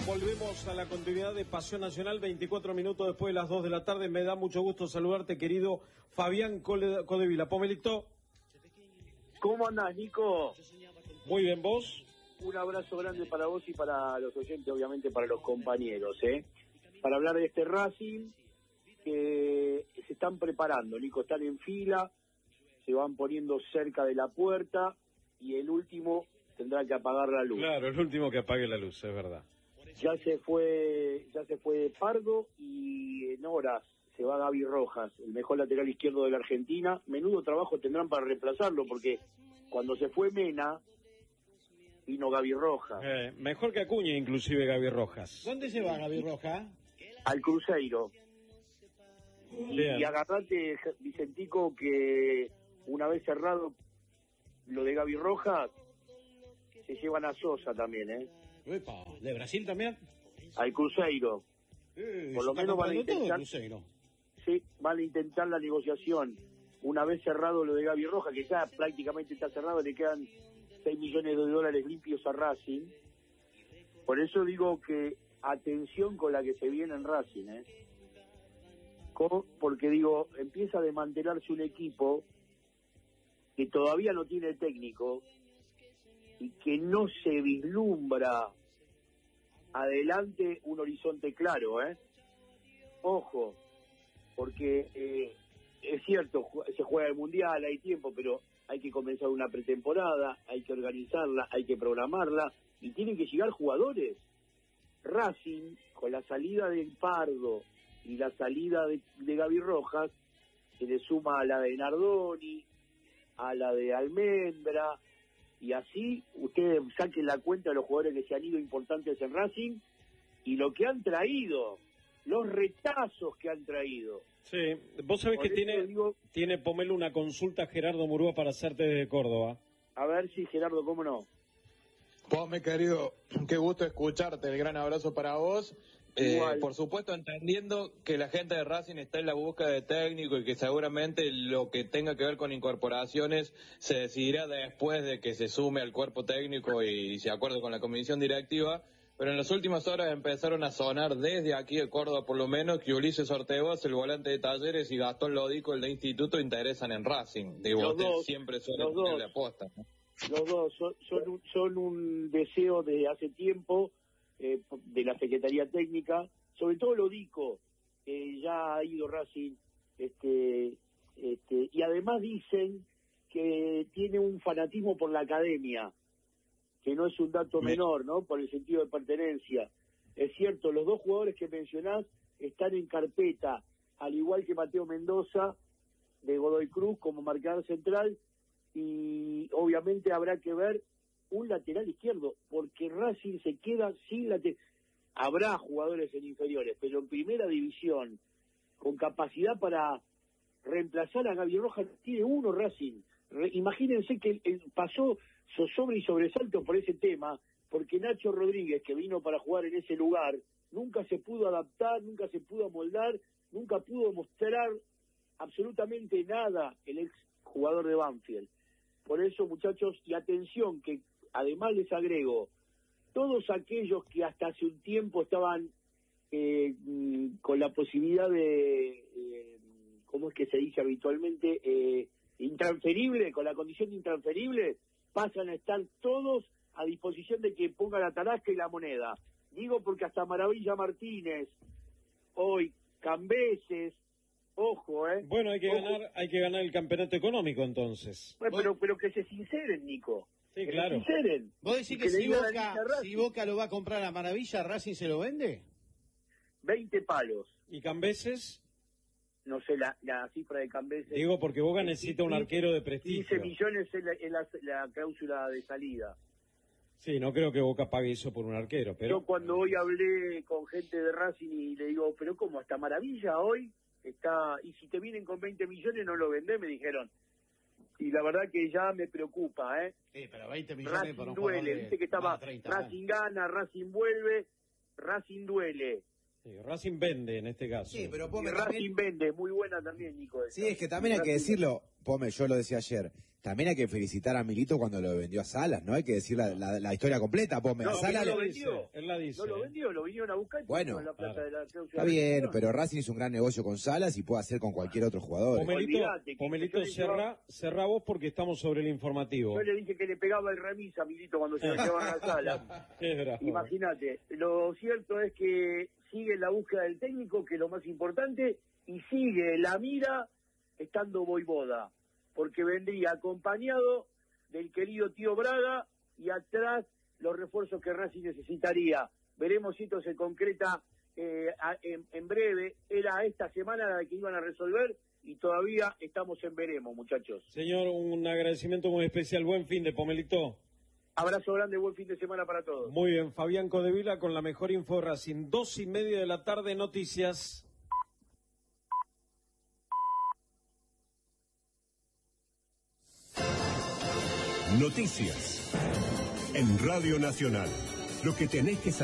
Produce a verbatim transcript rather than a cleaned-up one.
Volvemos a la continuidad de Pasión Nacional, veinticuatro minutos después de las dos de la tarde. Me da mucho gusto saludarte, querido Fabián Codevila. Pomelito. ¿Cómo andás, Nico? Muy bien, ¿vos? Un abrazo grande para vos y para los oyentes, obviamente para los compañeros, ¿eh? Para hablar de este Racing que se están preparando, Nico, están en fila, se van poniendo cerca de la puerta y el último tendrá que apagar la luz. Claro, el último que apague la luz, es verdad. Ya se fue, ya se fue Pardo y en horas se va Gaby Rojas, el mejor lateral izquierdo de la Argentina. Menudo trabajo tendrán para reemplazarlo, porque cuando se fue Mena, vino Gaby Rojas. Eh, mejor que Acuña, inclusive, Gaby Rojas. ¿Dónde se va Gaby Rojas? Al Cruzeiro. Y, y agarrate, Vicentico, que una vez cerrado lo de Gaby Rojas, se llevan a Sosa también, ¿eh? Epa, ¿de Brasil también? Al Cruzeiro. Eh, Por lo menos van a intentar, Cruzeiro. Sí, van a intentar la negociación. Una vez cerrado lo de Gaby Rojas, que ya prácticamente está cerrado, le quedan seis millones de dólares limpios a Racing. Por eso digo que atención con la que se viene en Racing, ¿eh? Con, porque digo, empieza a desmantelarse un equipo que todavía no tiene técnico y que no se vislumbra adelante un horizonte claro, ¿eh? Ojo, porque eh, es cierto, se juega el Mundial, hay tiempo, pero hay que comenzar una pretemporada, hay que organizarla, hay que programarla, y tienen que llegar jugadores. Racing, con la salida de Pardo y la salida de, de Gaby Rojas, se le suma a la de Nardoni, a la de Almendra, y así ustedes saquen la cuenta de los jugadores que se han ido importantes en Racing y lo que han traído, los retazos que han traído. Sí, vos sabés Por que tiene, digo, tiene Pomelo una consulta Gerardo Murúa para hacerte desde Córdoba. A ver si, Gerardo, cómo no. Pome, querido, qué gusto escucharte, el gran abrazo para vos. Eh, por supuesto, entendiendo que la gente de Racing está en la búsqueda de técnico y que seguramente lo que tenga que ver con incorporaciones se decidirá después de que se sume al cuerpo técnico y se acuerde con la comisión directiva, pero en las últimas horas empezaron a sonar desde aquí de Córdoba por lo menos que Ulises Ortegoz, el volante de Talleres, y Gastón Lodico, el de Instituto, interesan en Racing. Digo, Los usted dos, siempre suele los ponerle dos. aposta, ¿no? Los dos son, son, un, son un deseo de hace tiempo eh, de la Secretaría Técnica, sobre todo Lodico, que ya ha ido Racing, este, este, y además dicen que tiene un fanatismo por la academia, que no es un dato menor, ¿no? Por el sentido de pertenencia. Es cierto, los dos jugadores que mencionás están en carpeta, al igual que Mateo Mendoza, de Godoy Cruz, como marcador central, y obviamente habrá que ver un lateral izquierdo, porque Racing se queda sin lateral. Habrá jugadores en inferiores, pero en primera división, con capacidad para reemplazar a Gaby Rojas, tiene uno Racing. Re, imagínense que el, pasó zozobra y sobresalto por ese tema, porque Nacho Rodríguez, que vino para jugar en ese lugar, nunca se pudo adaptar, nunca se pudo amoldar, nunca pudo mostrar absolutamente nada el ex jugador de Banfield. Por eso, muchachos, y atención, que además les agrego, todos aquellos que hasta hace un tiempo estaban eh, con la posibilidad de, eh, ¿cómo es que se dice habitualmente? Eh, intransferible, con la condición de intransferible, pasan a estar todos a disposición de que ponga la tarasca y la moneda. Digo porque hasta Maravilla Martínez, hoy, Cambeses, ojo, ¿eh? Bueno, hay que ojo. ganar, hay que ganar el campeonato económico entonces. Bueno, pero, pero que se sinceren, Nico. Sí, que claro. se sinceren. ¿Vos decís que, que si, le digan Boca, a Racing, si Boca lo va a comprar a Maravilla, ¿Racing se lo vende? veinte palos. ¿Y Cambeses? No sé la, la cifra de Cambeses. Digo porque Boca necesita un arquero de prestigio. quince millones es la, es la, la cláusula de salida. Sí, no creo que Boca pague eso por un arquero, pero... Yo cuando hoy hablé con gente de Racing y le digo, pero ¿cómo? Hasta Maravilla hoy está... Y si te vienen con veinte millones no lo vendés, me dijeron. Y la verdad que ya me preocupa, ¿eh? Sí, pero veinte millones Racing por un duele, jugador de viste que estaba más de treinta Racing gana, Racing vuelve, Racing duele. Sí, Racing vende en este caso. Sí, pero Y Pome Racing también... vende, muy buena también, Nico. Esa. Sí, es que también hay que decirlo, Pome, yo lo decía ayer, también hay que felicitar a Milito cuando lo vendió a Salas, ¿no? Hay que decir la, la, la historia completa, Pome. No, a Salas no lo le... vendió. Él la dice. No lo vendió, lo vinieron a buscar y Bueno, puso en la plata claro. de la cláusula Está de bien, rescisión. pero Racing hizo un gran negocio con Salas y puede hacer con cualquier otro jugador. Pomelito, Olvídate que Pomelito, yo le cerrá, cerrá vos porque estamos sobre el informativo. Yo le dije que le pegaba el remis a Milito cuando se lo llevaban a la sala. Es bravo. Imagínate, lo cierto es que sigue la búsqueda del técnico, que es lo más importante, y sigue la mira estando Voivoda, porque vendría acompañado del querido tío Braga y atrás los refuerzos que Racing necesitaría. Veremos si esto se concreta eh, a, en, en breve. Era esta semana la que iban a resolver y todavía estamos en veremos, muchachos. Señor, un agradecimiento muy especial. Buen fin de Pomelito. Abrazo grande, buen fin de semana para todos. Muy bien, Fabián Codevila con la mejor info de Racing. Dos y media de la tarde, noticias. Noticias en Radio Nacional. Lo que tenés que saber.